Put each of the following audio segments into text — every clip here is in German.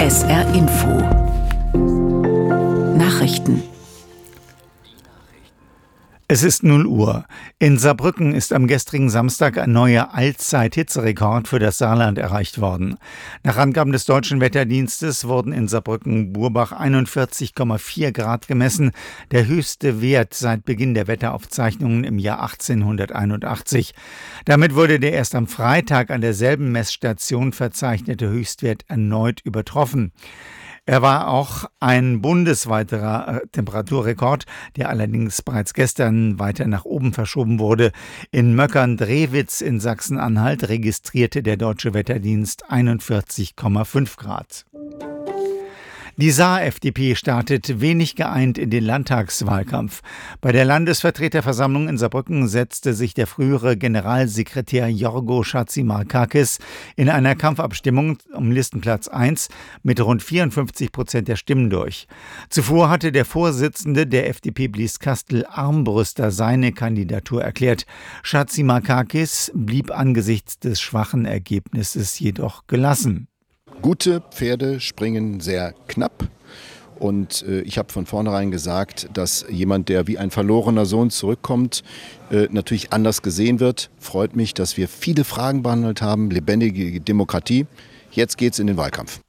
SR Info Nachrichten. Es ist 0 Uhr. In Saarbrücken ist am gestrigen Samstag ein neuer Allzeit-Hitzerekord für das Saarland erreicht worden. Nach Angaben des Deutschen Wetterdienstes wurden in Saarbrücken-Burbach 41,4 Grad gemessen, der höchste Wert seit Beginn der Wetteraufzeichnungen im Jahr 1881. Damit wurde der erst am Freitag an derselben Messstation verzeichnete Höchstwert erneut übertroffen. Er war auch ein bundesweiter Temperaturrekord, der allerdings bereits gestern weiter nach oben verschoben wurde. In Möckern-Drewitz in Sachsen-Anhalt registrierte der Deutsche Wetterdienst 41,5 Grad. Die Saar-FDP startet wenig geeint in den Landtagswahlkampf. Bei der Landesvertreterversammlung in Saarbrücken setzte sich der frühere Generalsekretär Jorgo Chatzimarkakis in einer Kampfabstimmung um Listenplatz 1 mit rund 54% der Stimmen durch. Zuvor hatte der Vorsitzende der FDP Blieskastel Armbrüster seine Kandidatur erklärt. Chatzimarkakis blieb angesichts des schwachen Ergebnisses jedoch gelassen. Gute Pferde springen sehr knapp und ich habe von vornherein gesagt, dass jemand, der wie ein verlorener Sohn zurückkommt, natürlich anders gesehen wird. Freut mich, dass wir viele Fragen behandelt haben, lebendige Demokratie. Jetzt geht's in den Wahlkampf.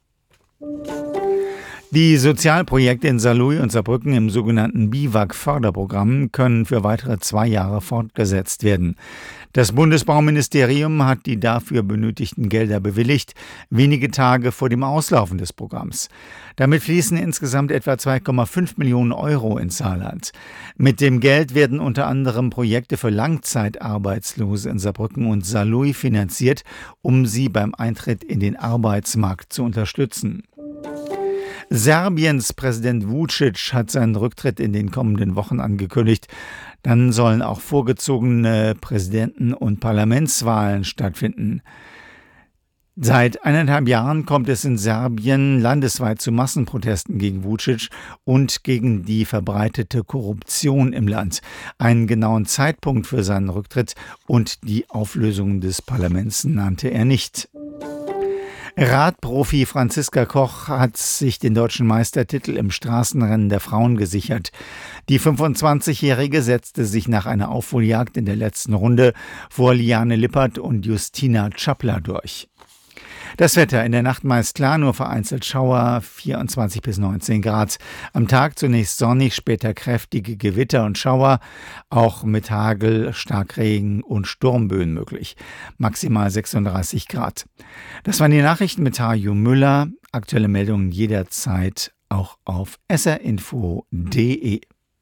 Die Sozialprojekte in Saarlouis und Saarbrücken im sogenannten BIWAG-Förderprogramm können für weitere 2 Jahre fortgesetzt werden. Das Bundesbauministerium hat die dafür benötigten Gelder bewilligt, wenige Tage vor dem Auslaufen des Programms. Damit fließen insgesamt etwa 2,5 Millionen Euro ins Saarland. Mit dem Geld werden unter anderem Projekte für Langzeitarbeitslose in Saarbrücken und Saarlouis finanziert, um sie beim Eintritt in den Arbeitsmarkt zu unterstützen. Serbiens Präsident Vučić hat seinen Rücktritt in den kommenden Wochen angekündigt. Dann sollen auch vorgezogene Präsidenten- und Parlamentswahlen stattfinden. Seit 1,5 Jahren kommt es in Serbien landesweit zu Massenprotesten gegen Vučić und gegen die verbreitete Korruption im Land. Einen genauen Zeitpunkt für seinen Rücktritt und die Auflösung des Parlaments nannte er nicht. Radprofi Franziska Koch hat sich den deutschen Meistertitel im Straßenrennen der Frauen gesichert. Die 25-Jährige setzte sich nach einer Aufholjagd in der letzten Runde vor Liane Lippert und Justina Czappler durch. Das Wetter in der Nacht meist klar, nur vereinzelt Schauer, 24 bis 19 Grad. Am Tag zunächst sonnig, später kräftige Gewitter und Schauer, auch mit Hagel, Starkregen und Sturmböen möglich. Maximal 36 Grad. Das waren die Nachrichten mit Hajo Müller. Aktuelle Meldungen jederzeit auch auf srinfo.de.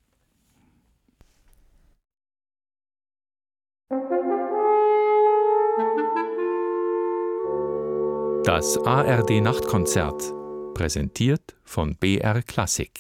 Das ARD-Nachtkonzert, präsentiert von BR Klassik.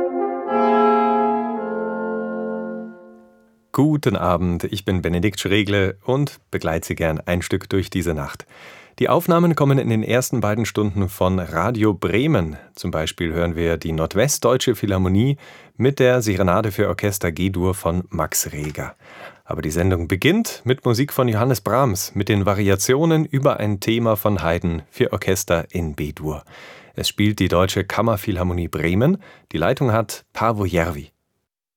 Guten Abend, ich bin Benedikt Schregle und begleite Sie gern ein Stück durch diese Nacht. Die Aufnahmen kommen in den ersten beiden Stunden von Radio Bremen. Zum Beispiel hören wir die Nordwestdeutsche Philharmonie mit der Serenade für Orchester G-Dur von Max Reger. Aber die Sendung beginnt mit Musik von Johannes Brahms, mit den Variationen über ein Thema von Haydn für Orchester in B-Dur. Es spielt die Deutsche Kammerphilharmonie Bremen. Die Leitung hat Paavo Järvi.